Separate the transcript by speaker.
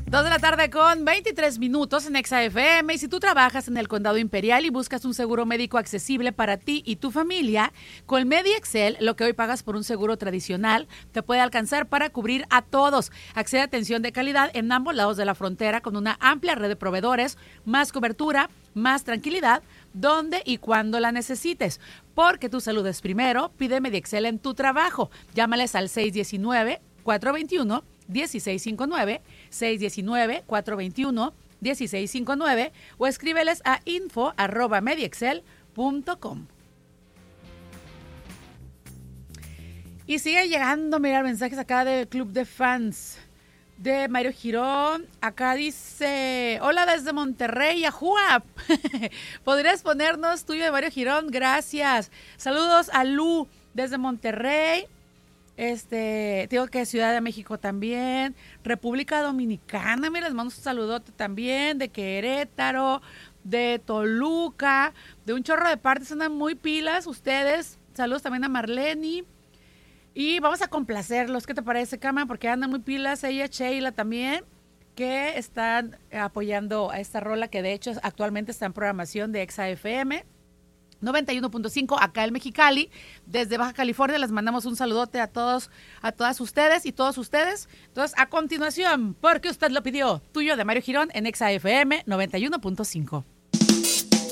Speaker 1: 2 de la tarde con 23 minutos en Exa FM. Y si tú trabajas en el Condado Imperial y buscas un seguro médico accesible para ti y tu familia, con MediExcel, lo que hoy pagas por un seguro tradicional te puede alcanzar para cubrir a todos. Accede a atención de calidad en ambos lados de la frontera con una amplia red de proveedores, más cobertura, más tranquilidad, donde y cuando la necesites. Porque tu salud es primero, pide MediExcel en tu trabajo. Llámales al 619-421-1659, 619-421-1659 o escríbeles a info@mediexcel.com. Y sigue llegando, mira, mensajes acá del Club de Fans de Mario Girón. Acá dice: hola desde Monterrey, Ajua. ¿Podrías ponernos tuyo de Mario Girón? Gracias. Saludos a Lu desde Monterrey. Digo que Ciudad de México también, República Dominicana, mira, les mando un saludote también, de Querétaro, de Toluca, de un chorro de partes, andan muy pilas ustedes. Saludos también a Marleni. Y vamos a complacerlos, ¿qué te parece, Cama? Porque andan muy pilas, ella, Sheila también, que están apoyando a esta rola que de hecho actualmente está en programación de Exa FM 91.5 acá en Mexicali. Desde Baja California les mandamos un saludote a todos, a todas ustedes y todos ustedes. Entonces, a continuación, porque usted lo pidió, tuyo de Mario Girón en Exa FM 91.5.